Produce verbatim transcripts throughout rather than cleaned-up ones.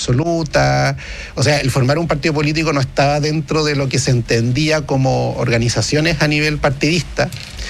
absoluta. O sea, el formar un partido político no estaba dentro de lo que se entendía como organizaciones a nivel partidista.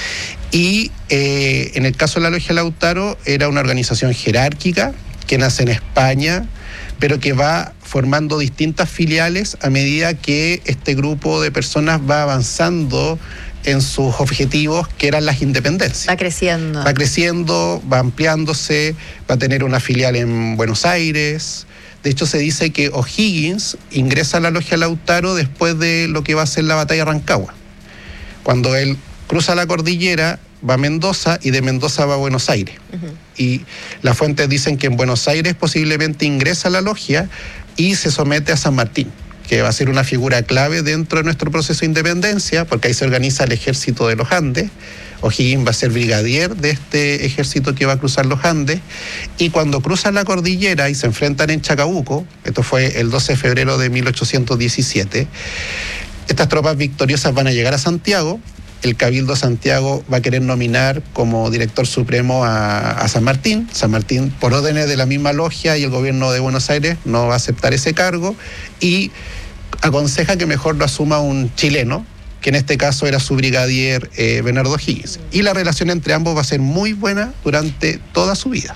Y eh, en el caso de la Logia Lautaro era una organización jerárquica que nace en España, pero que va formando distintas filiales a medida que este grupo de personas va avanzando en sus objetivos, que eran las independencias. Va creciendo. Va creciendo, va ampliándose, va a tener una filial en Buenos Aires. De hecho, se dice que O'Higgins ingresa a la Logia Lautaro después de lo que va a ser la batalla de Rancagua. Cuando él cruza la cordillera, va a Mendoza y de Mendoza va a Buenos Aires. Uh-huh. Y las fuentes dicen que en Buenos Aires posiblemente ingresa a la logia y se somete a San Martín, que va a ser una figura clave dentro de nuestro proceso de independencia, porque ahí se organiza el ejército de los Andes. O'Higgins va a ser brigadier de este ejército que va a cruzar los Andes, y cuando cruzan la cordillera y se enfrentan en Chacabuco, esto fue el doce de febrero de mil ochocientos diecisiete, estas tropas victoriosas van a llegar a Santiago. El Cabildo de Santiago va a querer nominar como director supremo a, a San Martín. San Martín, por órdenes de la misma logia y el gobierno de Buenos Aires, no va a aceptar ese cargo y aconseja que mejor lo asuma un chileno, que en este caso era su brigadier eh, Bernardo O'Higgins. Y la relación entre ambos va a ser muy buena durante toda su vida.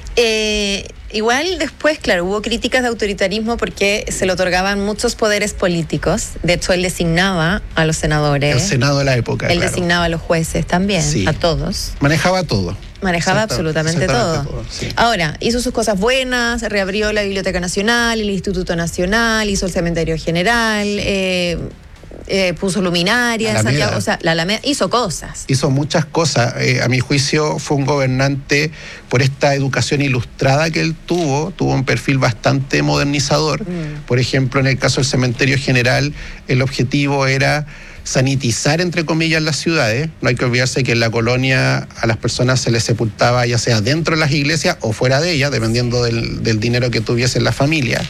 Eh, igual después, claro, hubo críticas de autoritarismo porque se le otorgaban muchos poderes políticos. De hecho, él designaba a los senadores. El Senado de la época, Él claro. designaba a los jueces también, sí. A todos. Manejaba todo. Manejaba absolutamente todo. todo sí. Ahora, hizo sus cosas buenas, reabrió la Biblioteca Nacional, el Instituto Nacional, hizo el Cementerio General, eh, eh, puso luminarias en Santiago, o sea, la Alameda, hizo cosas. Hizo muchas cosas. Eh, a mi juicio fue un gobernante por esta educación ilustrada que él tuvo, tuvo un perfil bastante modernizador. Mm. Por ejemplo, en el caso del Cementerio General, el objetivo era sanitizar, entre comillas, las ciudades. No hay que olvidarse que en la colonia a las personas se les sepultaba ya sea dentro de las iglesias o fuera de ellas, dependiendo del, del dinero que tuviese la familia.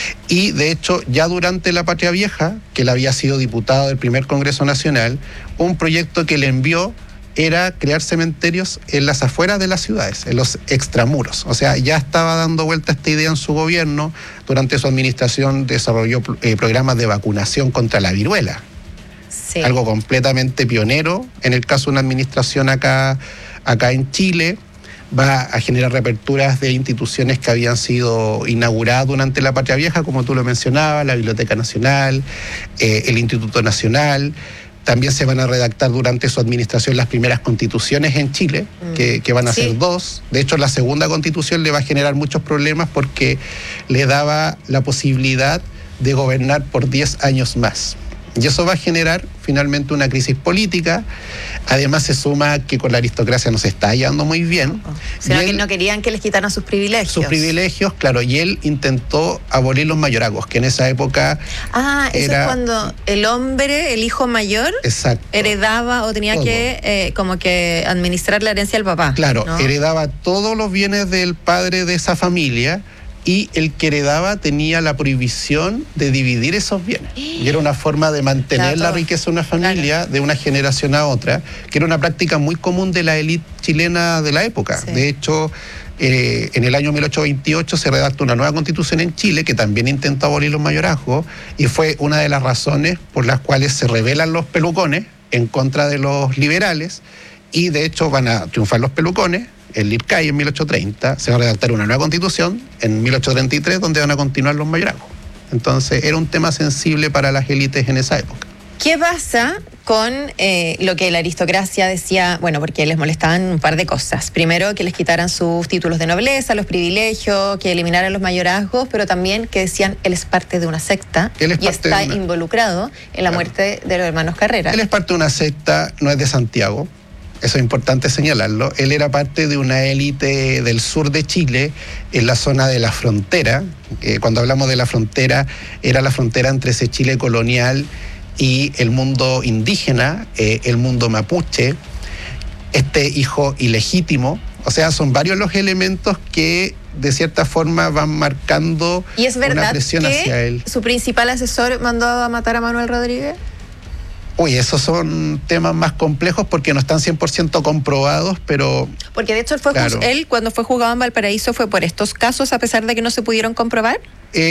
Y de hecho, ya durante la Patria Vieja, que él había sido diputado del primer Congreso Nacional, un proyecto que le envió era crear cementerios en las afueras de las ciudades, en los extramuros. O sea, ya estaba dando vuelta esta idea en su gobierno. Durante su administración desarrolló eh, programas de vacunación contra la viruela. Sí. Algo completamente pionero en el caso de una administración acá, acá en Chile. Va a generar reaperturas de instituciones que habían sido inauguradas durante la Patria Vieja, como tú lo mencionabas, la Biblioteca Nacional, eh, el Instituto Nacional. También se van a redactar durante su administración las primeras constituciones en Chile, mm. que, que van a sí. ser dos. De hecho, la segunda constitución le va a generar muchos problemas porque le daba la posibilidad de gobernar por diez años más. Y eso va a generar finalmente una crisis política. Además se suma que con la aristocracia no se está llevando muy bien. Oh, sino él, que no querían que les quitaran sus privilegios. Sus privilegios, claro. Y él intentó abolir los mayorazgos, que en esa época... Ah, eso era, es cuando el hombre, el hijo mayor, exacto, heredaba o tenía todo. que eh, como que administrar la herencia del papá. Claro, ¿no? Heredaba todos los bienes del padre de esa familia. Y el que heredaba tenía la prohibición de dividir esos bienes. Y era una forma de mantener claro, la riqueza de una familia, claro, de una generación a otra, que era una práctica muy común de la élite chilena de la época. Sí. De hecho, eh, en el año mil ochocientos veintiocho se redactó una nueva constitución en Chile que también intentó abolir los mayorazgos, y fue una de las razones por las cuales se rebelan los pelucones en contra de los liberales, y de hecho van a triunfar los pelucones. El Lircay en mil ochocientos treinta, se va a redactar una nueva constitución en mil ochocientos treinta y tres donde van a continuar los mayorazgos. Entonces era un tema sensible para las élites en esa época. ¿Qué pasa con eh, lo que la aristocracia decía? Bueno, porque les molestaban un par de cosas. Primero, que les quitaran sus títulos de nobleza, los privilegios, que eliminaran los mayorazgos, pero también que decían, él es parte de una secta y está una... involucrado en la claro. muerte de los hermanos Carrera. Él es parte de una secta, no es de Santiago. Eso es importante señalarlo. Él era parte de una élite del sur de Chile, en la zona de la frontera. Eh, cuando hablamos de la frontera, era la frontera entre ese Chile colonial y el mundo indígena, eh, el mundo mapuche, este hijo ilegítimo. O sea, son varios los elementos que de cierta forma van marcando ¿Y es verdad una presión que hacia él. Su principal asesor mandó a matar a Manuel Rodríguez? Uy, esos son temas más complejos porque no están cien por ciento comprobados, pero... Porque de hecho él, fue claro. él cuando fue juzgado en Valparaíso fue por estos casos, a pesar de que no se pudieron comprobar.